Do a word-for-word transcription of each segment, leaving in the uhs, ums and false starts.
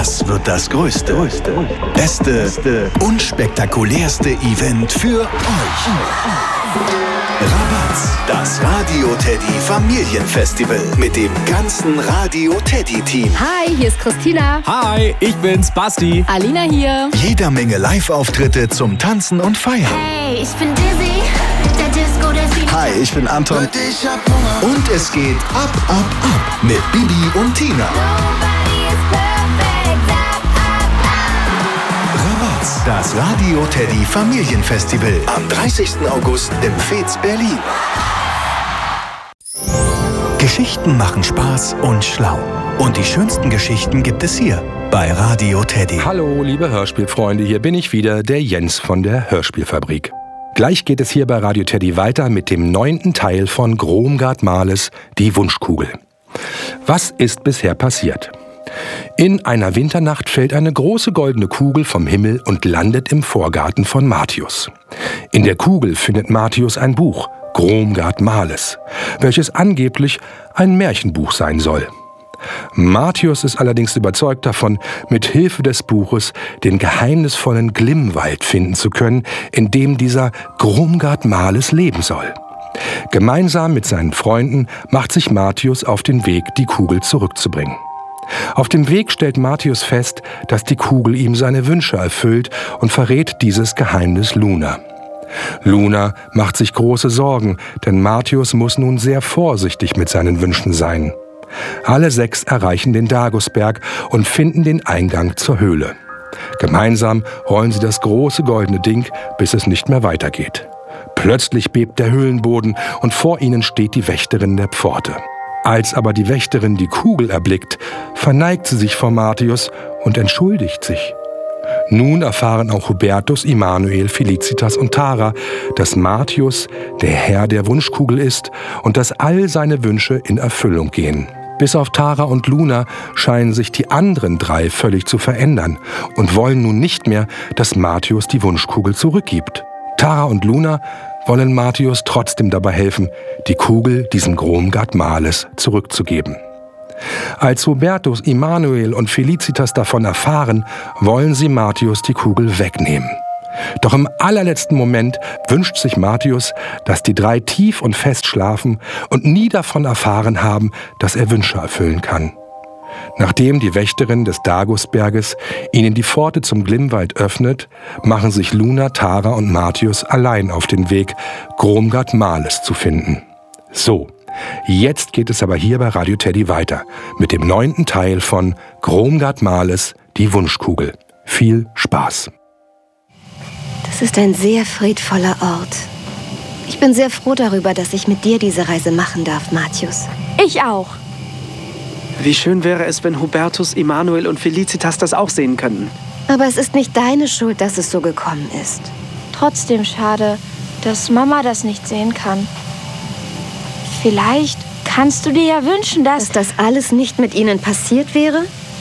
Das wird das größte, beste und spektakulärste Event für euch. Rabatz, das Radio Teddy Familienfestival mit dem ganzen Radio Teddy Team. Hi, hier ist Christina. Hi, ich bin's, Basti. Alina hier. Jeder Menge Live-Auftritte zum Tanzen und Feiern. Hey, ich bin Dizzy, der Disco Delfin. Hi, ich bin Anton. Und es geht ab, ab, ab mit Bibi und Tina. Rabatz, das Radio Teddy Familienfestival am dreißigsten August im Fez Berlin. Geschichten machen Spaß und schlau. Und die schönsten Geschichten gibt es hier bei Radio Teddy. Hallo, liebe Hörspielfreunde, hier bin ich wieder, der Jens von der Hörspielfabrik. Gleich geht es hier bei Radio Teddy weiter mit dem neunten Teil von Gromgard Males, die Wunschkugel. Was ist bisher passiert? In einer Winternacht fällt eine große goldene Kugel vom Himmel und landet im Vorgarten von Martius. In der Kugel findet Martius ein Buch, Gromgard Males, welches angeblich ein Märchenbuch sein soll. Martius ist allerdings überzeugt davon, mit Hilfe des Buches den geheimnisvollen Glimmwald finden zu können, in dem dieser Gromgard Males leben soll. Gemeinsam mit seinen Freunden macht sich Martius auf den Weg, die Kugel zurückzubringen. Auf dem Weg stellt Martius fest, dass die Kugel ihm seine Wünsche erfüllt und verrät dieses Geheimnis Luna. Luna macht sich große Sorgen, denn Martius muss nun sehr vorsichtig mit seinen Wünschen sein. Alle sechs erreichen den Dagusberg und finden den Eingang zur Höhle. Gemeinsam rollen sie das große goldene Ding, bis es nicht mehr weitergeht. Plötzlich bebt der Höhlenboden und vor ihnen steht die Wächterin der Pforte. Als aber die Wächterin die Kugel erblickt, verneigt sie sich vor Martius und entschuldigt sich. Nun erfahren auch Hubertus, Immanuel, Felicitas und Tara, dass Martius der Herr der Wunschkugel ist und dass all seine Wünsche in Erfüllung gehen. Bis auf Tara und Luna scheinen sich die anderen drei völlig zu verändern und wollen nun nicht mehr, dass Martius die Wunschkugel zurückgibt. Tara und Luna wollen Martius trotzdem dabei helfen, die Kugel diesem Gromgard Males zurückzugeben. Als Hubertus, Immanuel und Felicitas davon erfahren, wollen sie Martius die Kugel wegnehmen. Doch im allerletzten Moment wünscht sich Martius, dass die drei tief und fest schlafen und nie davon erfahren haben, dass er Wünsche erfüllen kann. Nachdem die Wächterin des Dagusberges ihnen die Pforte zum Glimmwald öffnet, machen sich Luna, Tara und Martius allein auf den Weg, Gromgard Males zu finden. So, jetzt geht es aber hier bei Radio Teddy weiter mit dem neunten Teil von Gromgard Males, die Wunschkugel. Viel Spaß! Das ist ein sehr friedvoller Ort. Ich bin sehr froh darüber, dass ich mit dir diese Reise machen darf, Martius. Ich auch. Wie schön wäre es, wenn Hubertus, Immanuel und Felicitas das auch sehen könnten. Aber es ist nicht deine Schuld, dass es so gekommen ist. Trotzdem schade, dass Mama das nicht sehen kann. Vielleicht kannst du dir ja wünschen, dass... Dass das alles nicht mit ihnen passiert wäre?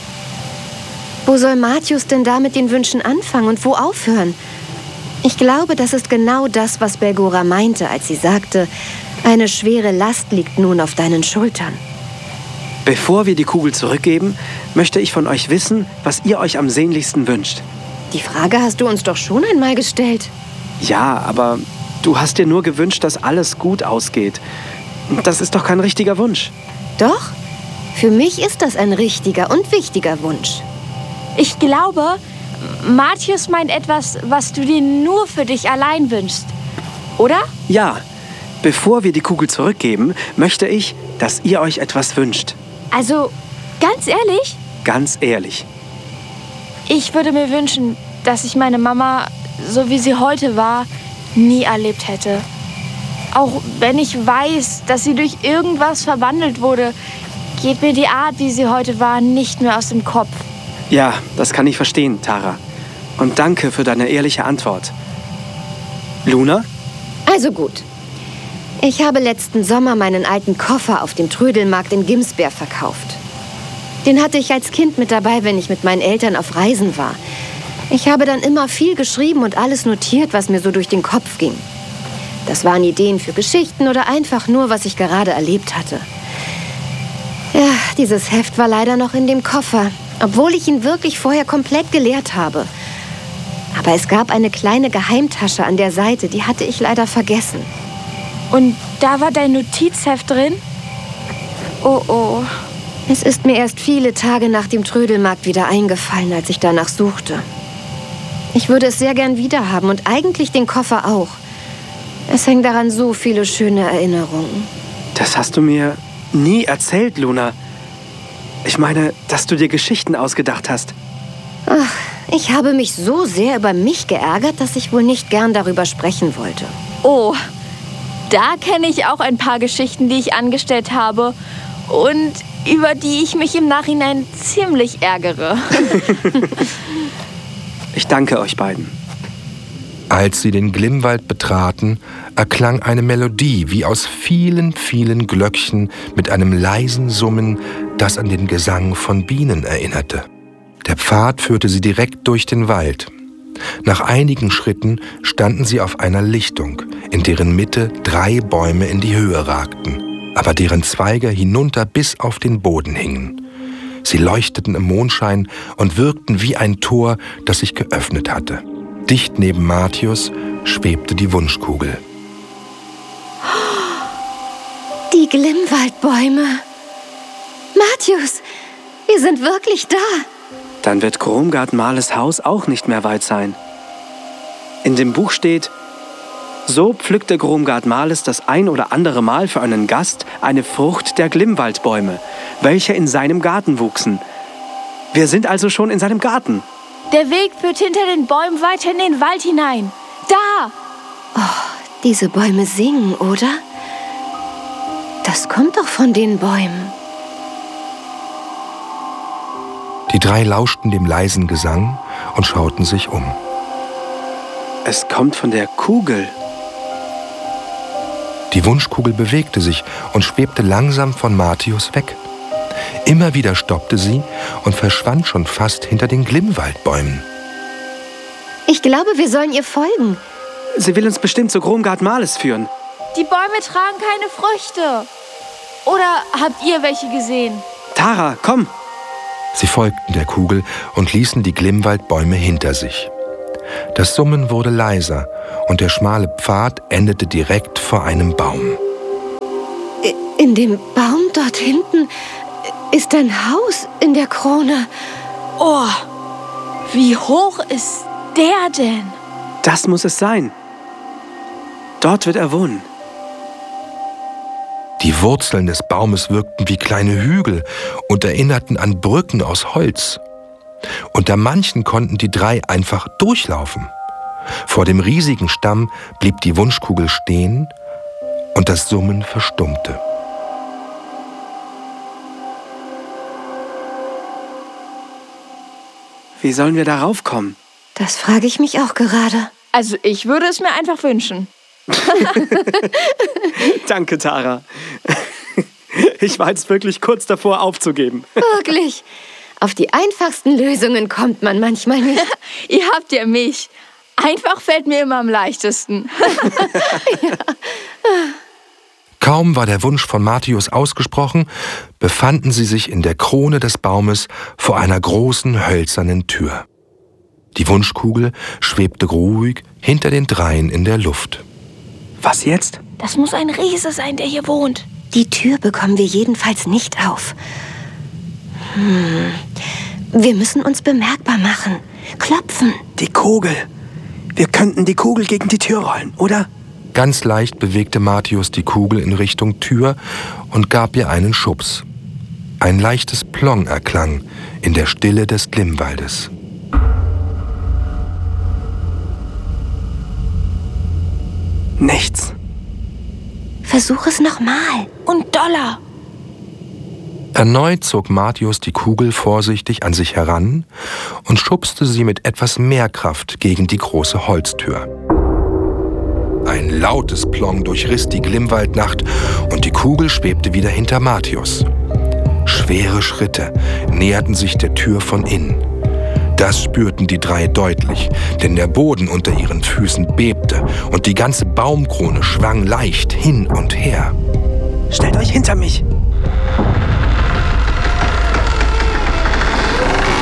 Wo soll Martius denn da mit den Wünschen anfangen und wo aufhören? Ich glaube, das ist genau das, was Belgora meinte, als sie sagte, eine schwere Last liegt nun auf deinen Schultern. Bevor wir die Kugel zurückgeben, möchte ich von euch wissen, was ihr euch am sehnlichsten wünscht. Die Frage hast du uns doch schon einmal gestellt. Ja, aber du hast dir nur gewünscht, dass alles gut ausgeht. Das ist doch kein richtiger Wunsch. Doch, für mich ist das ein richtiger und wichtiger Wunsch. Ich glaube, Martius meint etwas, was du dir nur für dich allein wünschst. Oder? Ja, bevor wir die Kugel zurückgeben, möchte ich, dass ihr euch etwas wünscht. Also, ganz ehrlich? Ganz ehrlich. Ich würde mir wünschen, dass ich meine Mama, so wie sie heute war, nie erlebt hätte. Auch wenn ich weiß, dass sie durch irgendwas verwandelt wurde, geht mir die Art, wie sie heute war, nicht mehr aus dem Kopf. Ja, das kann ich verstehen, Tara. Und danke für deine ehrliche Antwort. Luna? Also gut. Ich habe letzten Sommer meinen alten Koffer auf dem Trödelmarkt in Gimsberg verkauft. Den hatte ich als Kind mit dabei, wenn ich mit meinen Eltern auf Reisen war. Ich habe dann immer viel geschrieben und alles notiert, was mir so durch den Kopf ging. Das waren Ideen für Geschichten oder einfach nur, was ich gerade erlebt hatte. Ja, dieses Heft war leider noch in dem Koffer. obwohl ich ihn wirklich vorher komplett geleert habe. Aber es gab eine kleine Geheimtasche an der Seite, die hatte ich leider vergessen. Und da war dein Notizheft drin? Oh, oh. Es ist mir erst viele Tage nach dem Trödelmarkt wieder eingefallen, als ich danach suchte. Ich würde es sehr gern wiederhaben und eigentlich den Koffer auch. Es hängen daran so viele schöne Erinnerungen. Das hast du mir nie erzählt, Luna. Ich meine, dass du dir Geschichten ausgedacht hast. Ach, ich habe mich so sehr über mich geärgert, dass ich wohl nicht gern darüber sprechen wollte. Oh, da kenne ich auch ein paar Geschichten, die ich angestellt habe und über die ich mich im Nachhinein ziemlich ärgere. Ich danke euch beiden. Als sie den Glimmwald betraten, erklang eine Melodie wie aus vielen, vielen Glöckchen mit einem leisen Summen, das an den Gesang von Bienen erinnerte. Der Pfad führte sie direkt durch den Wald. Nach einigen Schritten standen sie auf einer Lichtung, in deren Mitte drei Bäume in die Höhe ragten, aber deren Zweige hinunter bis auf den Boden hingen. Sie leuchteten im Mondschein und wirkten wie ein Tor, das sich geöffnet hatte. Dicht neben Mathius schwebte die Wunschkugel. Die Glimmwaldbäume. Mathius, wir sind wirklich da. Dann wird Gromgard Males Haus auch nicht mehr weit sein. In dem Buch steht: So pflückte Gromgard Males das ein oder andere Mal für einen Gast eine Frucht der Glimmwaldbäume, welche in seinem Garten wuchsen. Wir sind also schon in seinem Garten. Der Weg führt hinter den Bäumen weiter in den Wald hinein. Da! Oh, diese Bäume singen, oder? Das kommt doch von den Bäumen. Die drei lauschten dem leisen Gesang und schauten sich um. Es kommt von der Kugel. Die Wunschkugel bewegte sich und schwebte langsam von Mathius weg. Immer wieder stoppte sie und verschwand schon fast hinter den Glimmwaldbäumen. Ich glaube, wir sollen ihr folgen. Sie will uns bestimmt zu Gromgard Males führen. Die Bäume tragen keine Früchte. Oder habt ihr welche gesehen? Tara, komm! Sie folgten der Kugel und ließen die Glimmwaldbäume hinter sich. Das Summen wurde leiser und der schmale Pfad endete direkt vor einem Baum. In dem Baum dort hinten ist ein Haus in der Krone. Oh, wie hoch ist der denn? Das muss es sein. Dort wird er wohnen. Die Wurzeln des Baumes wirkten wie kleine Hügel und erinnerten an Brücken aus Holz. Unter manchen konnten die drei einfach durchlaufen. Vor dem riesigen Stamm blieb die Wunschkugel stehen und das Summen verstummte. Wie sollen wir darauf kommen? Das frage ich mich auch gerade. Also ich würde es mir einfach wünschen. Danke, Tara. Ich war jetzt wirklich kurz davor aufzugeben. Wirklich. Auf die einfachsten Lösungen kommt man manchmal nicht. Ihr habt ja mich. Einfach fällt mir immer am leichtesten. Ja. Kaum war der Wunsch von Mathius ausgesprochen, befanden sie sich in der Krone des Baumes vor einer großen hölzernen Tür. Die Wunschkugel schwebte ruhig hinter den dreien in der Luft. Was jetzt? Das muss ein Riese sein, der hier wohnt. Die Tür bekommen wir jedenfalls nicht auf. Hm. Wir müssen uns bemerkbar machen. Klopfen. Die Kugel. Wir könnten die Kugel gegen die Tür rollen, oder? Ganz leicht bewegte Mathius die Kugel in Richtung Tür und gab ihr einen Schubs. Ein leichtes Plong erklang in der Stille des Glimmwaldes. Nichts. Versuch es nochmal. Und Dollar. Erneut zog Mathius die Kugel vorsichtig an sich heran und schubste sie mit etwas mehr Kraft gegen die große Holztür. Ein lautes Plong durchriss die Glimmwaldnacht und die Kugel schwebte wieder hinter Mathius. Schwere Schritte näherten sich der Tür von innen. Das spürten die drei deutlich, denn der Boden unter ihren Füßen bebte und die ganze Baumkrone schwang leicht hin und her. Stellt euch hinter mich!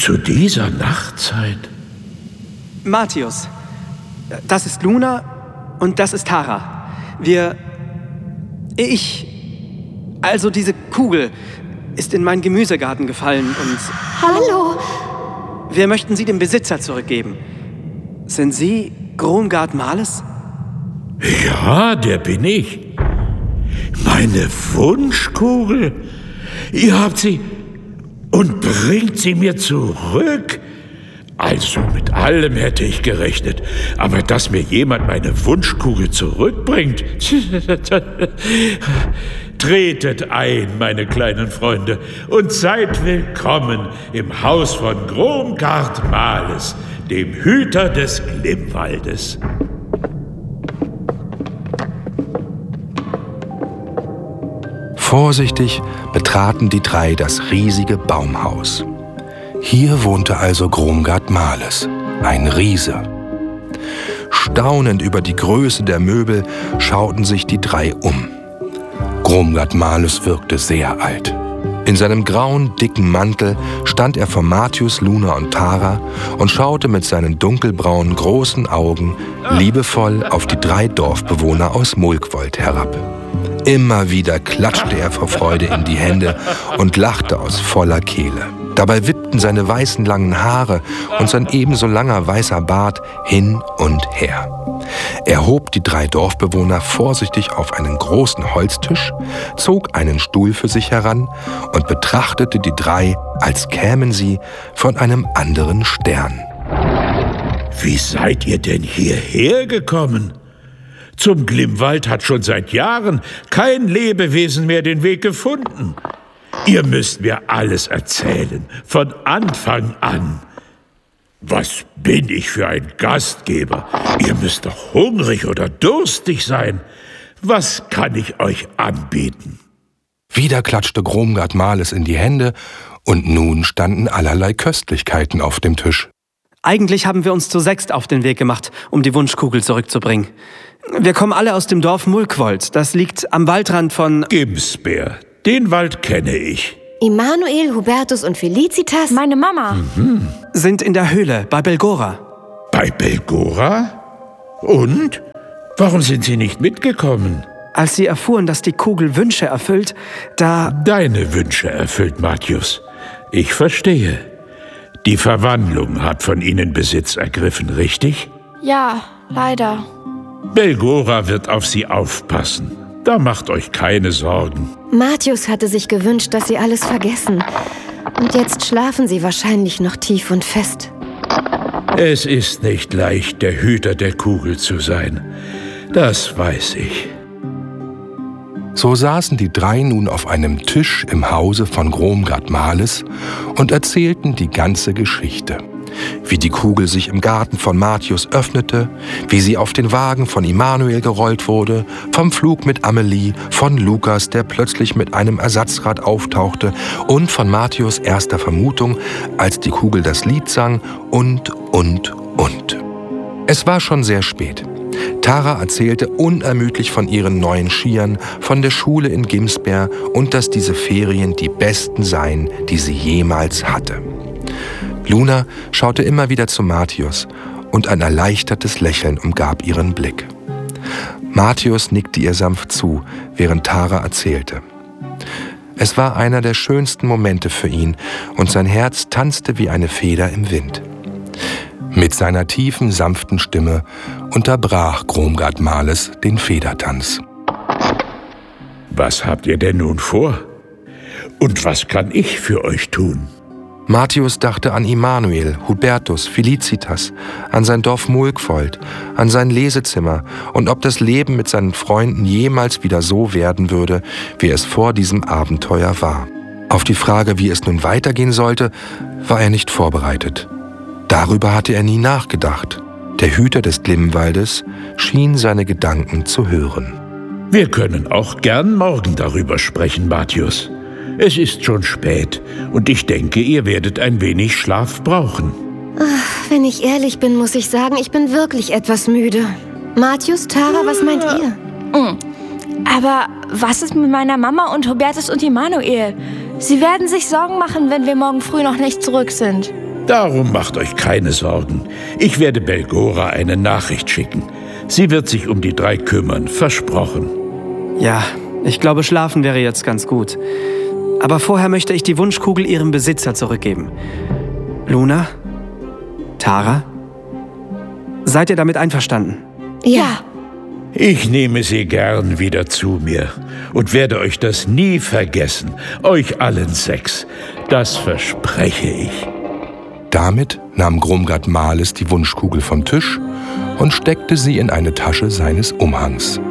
Zu dieser Nachtzeit? Matthäus, das ist Luna und das ist Tara. Wir... Ich... Also diese Kugel ist in meinen Gemüsegarten gefallen und... Hallo! Wir möchten sie dem Besitzer zurückgeben. Sind Sie Gromgard Males? Ja, der bin ich. Meine Wunschkugel? Ihr habt sie und bringt sie mir zurück? Also mit allem hätte ich gerechnet. Aber dass mir jemand meine Wunschkugel zurückbringt... Tretet ein, meine kleinen Freunde, und seid willkommen im Haus von Gromgard Males, dem Hüter des Glimmwaldes. Vorsichtig betraten die drei das riesige Baumhaus. Hier wohnte also Gromgard Males, ein Riese. Staunend über die Größe der Möbel schauten sich die drei um. Gromgard Males wirkte sehr alt. In seinem grauen, dicken Mantel stand er vor Matthäus, Luna und Tara und schaute mit seinen dunkelbraunen, großen Augen liebevoll auf die drei Dorfbewohner aus Mulkwold herab. Immer wieder klatschte er vor Freude in die Hände und lachte aus voller Kehle. Dabei wippten seine weißen langen Haare und sein ebenso langer weißer Bart hin und her. Er hob die drei Dorfbewohner vorsichtig auf einen großen Holztisch, zog einen Stuhl für sich heran und betrachtete die drei, als kämen sie von einem anderen Stern. Wie seid ihr denn hierher gekommen? Zum Glimmwald hat schon seit Jahren kein Lebewesen mehr den Weg gefunden. Ihr müsst mir alles erzählen, von Anfang an. Was bin ich für ein Gastgeber? Ihr müsst doch hungrig oder durstig sein. Was kann ich euch anbieten? Wieder klatschte Gromgard Males in die Hände und nun standen allerlei Köstlichkeiten auf dem Tisch. Eigentlich haben wir uns zu sechst auf den Weg gemacht, um die Wunschkugel zurückzubringen. Wir kommen alle aus dem Dorf Mulkwold. Das liegt am Waldrand von... Gimsbär. Den Wald kenne ich. Immanuel, Hubertus und Felicitas, Meine Mama. Mhm. sind in der Höhle bei Belgora. Bei Belgora? Und? Warum sind Sie nicht mitgekommen? Als sie erfuhren, dass die Kugel Wünsche erfüllt, da... Deine Wünsche erfüllt, Matthäus. Ich verstehe. Die Verwandlung hat von Ihnen Besitz ergriffen, richtig? Ja, leider. Belgora wird auf Sie aufpassen. Da macht euch keine Sorgen. Matthäus hatte sich gewünscht, dass sie alles vergessen. Und jetzt schlafen sie wahrscheinlich noch tief und fest. Es ist nicht leicht, der Hüter der Kugel zu sein. Das weiß ich. So saßen die drei nun auf einem Tisch im Hause von Gromgard Males und erzählten die ganze Geschichte. Wie die Kugel sich im Garten von Matthäus öffnete, wie sie auf den Wagen von Immanuel gerollt wurde, vom Flug mit Amelie, von Lukas, der plötzlich mit einem Ersatzrad auftauchte, und von Matthäus erster Vermutung, als die Kugel das Lied sang, und, und, und. Es war schon sehr spät. Tara erzählte unermüdlich von ihren neuen Skiern, von der Schule in Gimsbär und dass diese Ferien die besten seien, die sie jemals hatte. Luna schaute immer wieder zu Matthäus und ein erleichtertes Lächeln umgab ihren Blick. Matthäus nickte ihr sanft zu, während Tara erzählte. Es war einer der schönsten Momente für ihn und sein Herz tanzte wie eine Feder im Wind. Mit seiner tiefen, sanften Stimme unterbrach Gromgard Males den Federtanz. Was habt ihr denn nun vor? Und was kann ich für euch tun? Matthäus dachte an Immanuel, Hubertus, Felicitas, an sein Dorf Mulkwold, an sein Lesezimmer und ob das Leben mit seinen Freunden jemals wieder so werden würde, wie es vor diesem Abenteuer war. Auf die Frage, wie es nun weitergehen sollte, war er nicht vorbereitet. Darüber hatte er nie nachgedacht. Der Hüter des Glimmwaldes schien seine Gedanken zu hören. Wir können auch gern morgen darüber sprechen, Matthäus. Es ist schon spät und ich denke, ihr werdet ein wenig Schlaf brauchen. Ach, wenn ich ehrlich bin, muss ich sagen, ich bin wirklich etwas müde. Matthäus, Tara, was meint ihr? Mhm. Aber was ist mit meiner Mama und Hubertus und Immanuel? Sie werden sich Sorgen machen, wenn wir morgen früh noch nicht zurück sind. Darum macht euch keine Sorgen. Ich werde Belgora eine Nachricht schicken. Sie wird sich um die drei kümmern, versprochen. Ja, ich glaube, schlafen wäre jetzt ganz gut. Aber vorher möchte ich die Wunschkugel ihrem Besitzer zurückgeben. Luna? Tara? Seid ihr damit einverstanden? Ja. Ich nehme sie gern wieder zu mir und werde euch das nie vergessen. Euch allen sechs. Das verspreche ich. Damit nahm Gromgard Males die Wunschkugel vom Tisch und steckte sie in eine Tasche seines Umhangs.